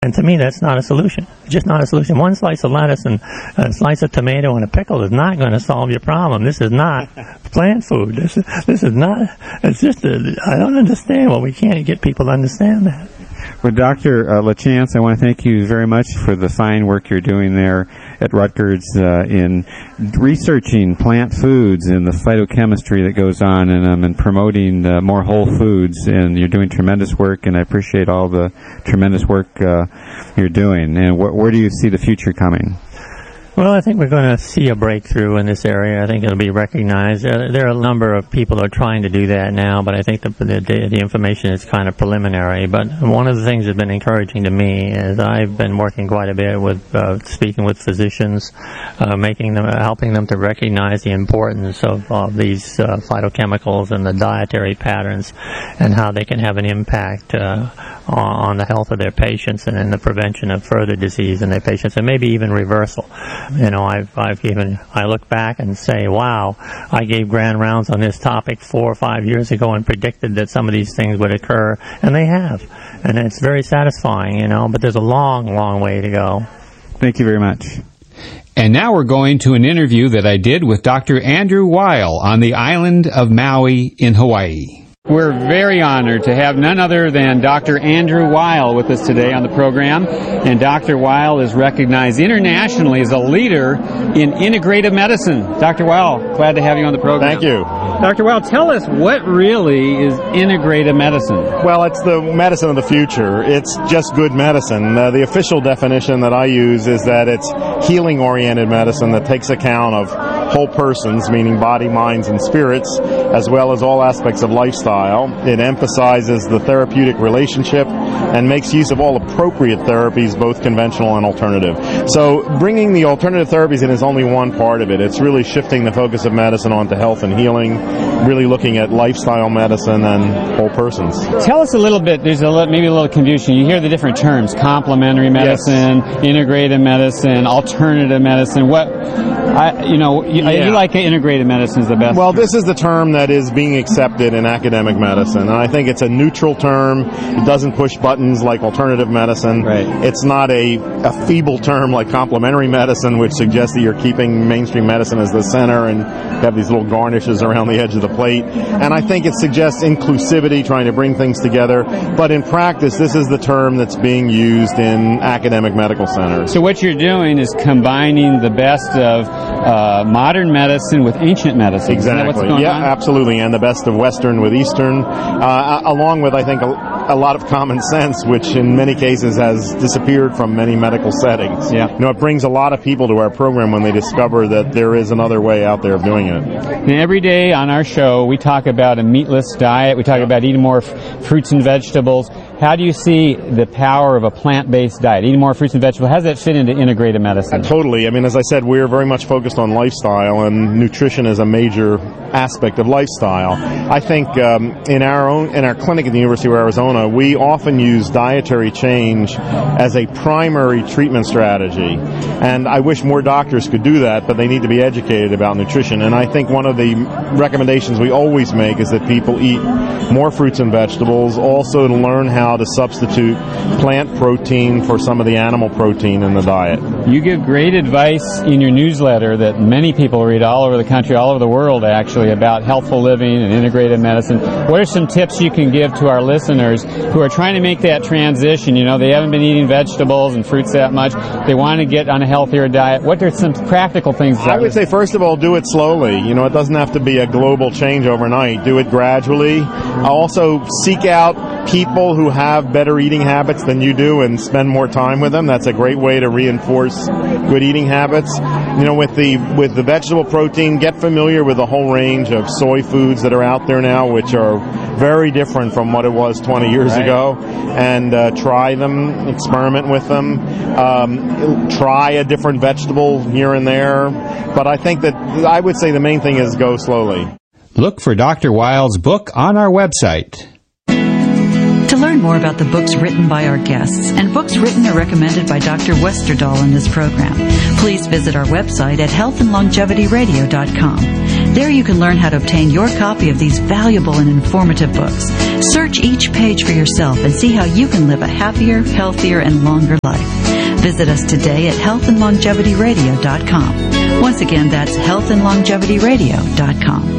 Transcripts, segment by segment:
And to me, that's not a solution. It's just not a solution. One slice of lettuce and a slice of tomato and a pickle is not going to solve your problem. This is not plant food. This is not. It's just. I don't understand. Well, we can't get people to understand that. Well, Dr. LaChance, I want to thank you very much for the fine work you're doing there at Rutgers in researching plant foods and the phytochemistry that goes on in them and promoting more whole foods. And you're doing tremendous work, and I appreciate all the tremendous work you're doing. And where do you see the future coming? Well, I think we're going to see a breakthrough in this area. I think it'll be recognized. There are a number of people that are trying to do that now, but I think the information is kind of preliminary. But one of the things that's been encouraging to me is I've been working quite a bit with speaking with physicians, helping them to recognize the importance of these phytochemicals and the dietary patterns and how they can have an impact on the health of their patients and in the prevention of further disease in their patients and maybe even reversal. You know, I look back and say, wow, I gave grand rounds on this topic 4 or 5 years ago and predicted that some of these things would occur, and they have. And it's very satisfying, you know, but there's a long, long way to go. Thank you very much. And now we're going to an interview that I did with Dr. Andrew Weil on the island of Maui in Hawaii. We're very honored to have none other than Dr. Andrew Weil with us today on the program. And Dr. Weil is recognized internationally as a leader in integrative medicine. Dr. Weil, glad to have you on the program. Thank you. Dr. Weil, tell us what really is integrative medicine? Well, it's the medicine of the future. It's just good medicine. The official definition that I use is that it's healing-oriented medicine that takes account of whole persons, meaning body, minds, and spirits, as well as all aspects of lifestyle. It emphasizes the therapeutic relationship and makes use of all appropriate therapies, both conventional and alternative. So bringing the alternative therapies in is only one part of it. It's really shifting the focus of medicine onto health and healing, really looking at lifestyle medicine and whole persons. Tell us a little bit, there's maybe a little confusion. You hear the different terms, complementary medicine, yes, integrative medicine, alternative medicine. You like integrative medicine is the best. Well, this is the term that is being accepted in academic medicine, and I think it's a neutral term. It doesn't push buttons like alternative medicine. Right. It's not a feeble term like complementary medicine, which suggests that you're keeping mainstream medicine as the center and have these little garnishes around the edge of the plate. And I think it suggests inclusivity, trying to bring things together. But in practice, this is the term that's being used in academic medical centers. So what you're doing is combining the best of modern medicine with ancient medicine. Exactly. Is that what's going on? Absolutely. And the best of Western with Eastern, along with, I think, a lot of common sense, which in many cases has disappeared from many medical settings. Yeah. You know, it brings a lot of people to our program when they discover that there is another way out there of doing it. And every day on our show, we talk about a meatless diet. We talk about eating more fruits and vegetables. How do you see the power of a plant-based diet, eating more fruits and vegetables? How does that fit into integrative medicine? Totally. I mean, as I said, we're very much focused on lifestyle, and nutrition is a major aspect of lifestyle. I think in our clinic at the University of Arizona, we often use dietary change as a primary treatment strategy. And I wish more doctors could do that, but they need to be educated about nutrition. And I think one of the recommendations we always make is that people eat more fruits and vegetables, also to learn how to substitute plant protein for some of the animal protein in the diet. You give great advice in your newsletter that many people read all over the country, all over the world actually, about healthful living and integrative medicine. What are some tips you can give to our listeners who are trying to make that transition? You know, they haven't been eating vegetables and fruits that much. They want to get on a healthier diet. What are some practical things? I would say, first of all, do it slowly. You know, it doesn't have to be a global change overnight. Do it gradually. Also, seek out people who have better eating habits than you do and spend more time with them. That's a great way to reinforce good eating habits. You know, with the vegetable protein, get familiar with the whole range of soy foods that are out there now, which are very different from what it was 20 years ago, and try them, experiment with them, try a different vegetable here and there. But I think that I would say the main thing is go slowly. Look for Dr. Weil's book on our website. To learn Learn more about the books written by our guests and books written or recommended by Dr. Westerdahl in this program. Please visit our website at healthandlongevityradio.com. There you can learn how to obtain your copy of these valuable and informative books. Search each page for yourself and see how you can live a happier, healthier, and longer life. Visit us today at healthandlongevityradio.com. Once again, that's healthandlongevityradio.com.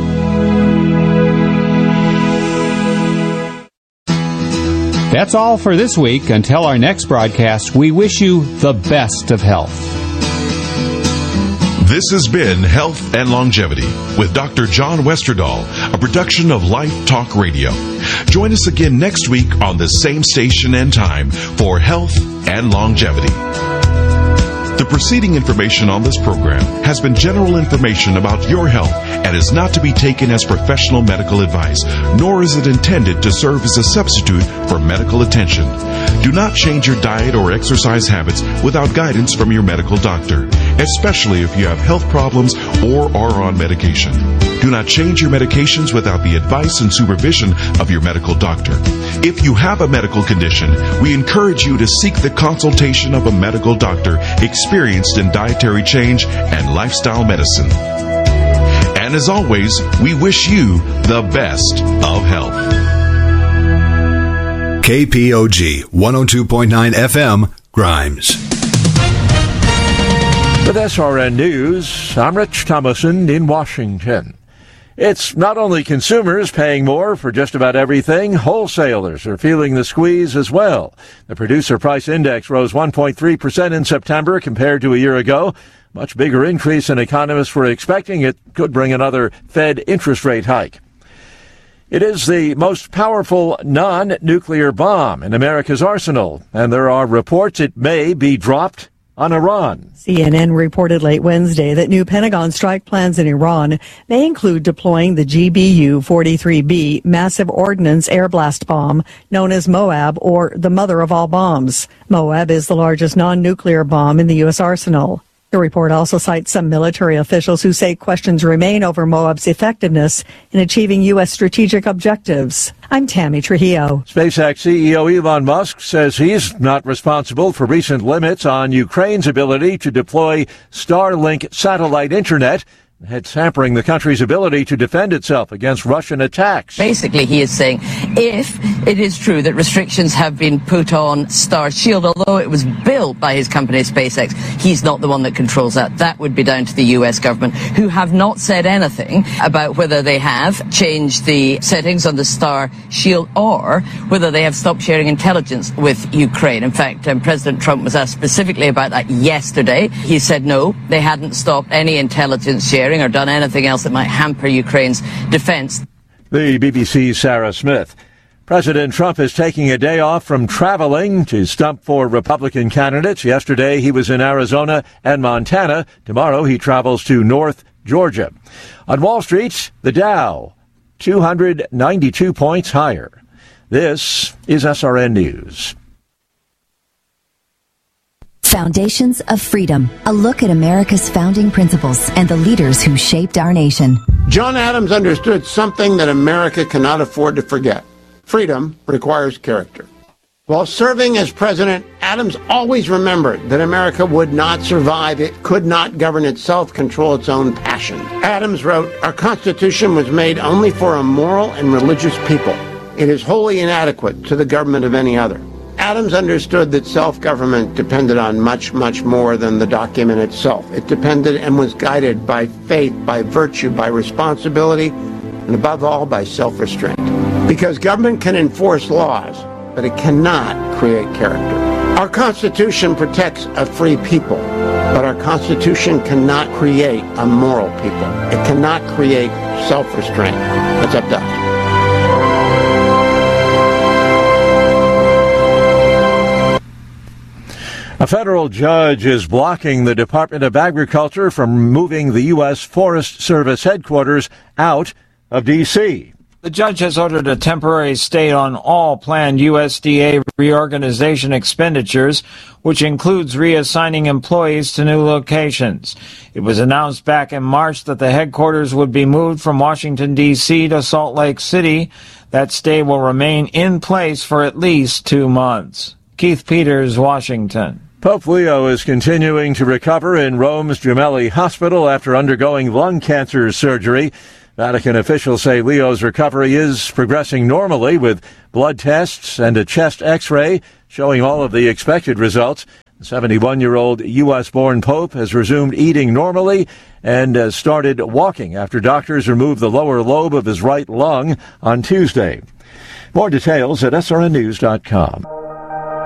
That's all for this week. Until our next broadcast, we wish you the best of health. This has been Health and Longevity with Dr. John Westerdahl, a production of Life Talk Radio. Join us again next week on the same station and time for Health and Longevity. The preceding information on this program has been general information about your health and is not to be taken as professional medical advice, nor is it intended to serve as a substitute for medical attention. Do not change your diet or exercise habits without guidance from your medical doctor, especially if you have health problems or are on medication. Do not change your medications without the advice and supervision of your medical doctor. If you have a medical condition, we encourage you to seek the consultation of a medical doctor experienced in dietary change and lifestyle medicine. And as always, we wish you the best of health. KPOG 102.9 FM, Grimes. With SRN News, I'm Rich Thomason in Washington. It's not only consumers paying more for just about everything, wholesalers are feeling the squeeze as well. The Producer Price Index rose 1.3% in September compared to a year ago. Much bigger increase than economists were expecting. It could bring another Fed interest rate hike. It is the most powerful non-nuclear bomb in America's arsenal, and there are reports it may be dropped on Iran. CNN reported late Wednesday that new Pentagon strike plans in Iran may include deploying the GBU-43B massive ordnance air blast bomb known as Moab, or the mother of all bombs. Moab is the largest non-nuclear bomb in the U.S. arsenal. The report also cites some military officials who say questions remain over Moab's effectiveness in achieving U.S. strategic objectives. I'm Tammy Trujillo. SpaceX CEO Elon Musk says he's not responsible for recent limits on Ukraine's ability to deploy Starlink satellite internet. It's hampering the country's ability to defend itself against Russian attacks. Basically, he is saying if it is true that restrictions have been put on Starshield, although it was built by his company SpaceX, he's not the one that controls that. That would be down to the U.S. government, who have not said anything about whether they have changed the settings on the Starshield or whether they have stopped sharing intelligence with Ukraine. In fact, President Trump was asked specifically about that yesterday. He said no, they hadn't stopped any intelligence sharing or done anything else that might hamper Ukraine's defense. The BBC's Sarah Smith. President Trump is taking a day off from traveling to stump for Republican candidates. Yesterday, he was in Arizona and Montana. Tomorrow, he travels to North Georgia. On Wall Street, the Dow, 292 points higher. This is SRN News. Foundations of Freedom, a look at America's founding principles and the leaders who shaped our nation. John Adams understood something that America cannot afford to forget. Freedom requires character. While serving as president, Adams always remembered that America would not survive. It could not govern itself, control its own passion. Adams wrote, "Our Constitution was made only for a moral and religious people. It is wholly inadequate to the government of any other." Adams understood that self-government depended on much, much more than the document itself. It depended and was guided by faith, by virtue, by responsibility, and above all, by self-restraint. Because government can enforce laws, but it cannot create character. Our Constitution protects a free people, but our Constitution cannot create a moral people. It cannot create self-restraint. That's up to us. A federal judge is blocking the Department of Agriculture from moving the U.S. Forest Service headquarters out of D.C. The judge has ordered a temporary stay on all planned USDA reorganization expenditures, which includes reassigning employees to new locations. It was announced back in March that the headquarters would be moved from Washington, D.C. to Salt Lake City. That stay will remain in place for at least 2 months. Keith Peters, Washington. Pope Leo is continuing to recover in Rome's Gemelli Hospital after undergoing lung cancer surgery. Vatican officials say Leo's recovery is progressing normally with blood tests and a chest x-ray showing all of the expected results. The 71-year-old U.S.-born Pope has resumed eating normally and has started walking after doctors removed the lower lobe of his right lung on Tuesday. More details at srnnews.com.